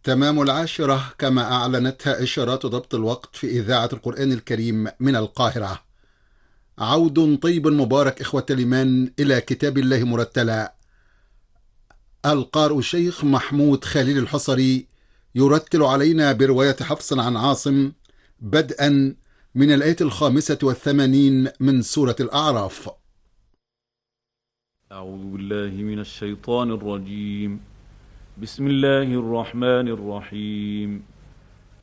تمام 10 كما أعلنتها إشارات ضبط الوقت في إذاعة القرآن الكريم من القاهرة. عود طيب مبارك إخوة الإيمان إلى كتاب الله مرتلا. القارئ الشيخ محمود خليل الحصري يرتل علينا برواية حفص عن عاصم، بدءا من الآية 85 من سورة الأعراف. أعوذ بالله من الشيطان الرجيم. بسم الله الرحمن الرحيم.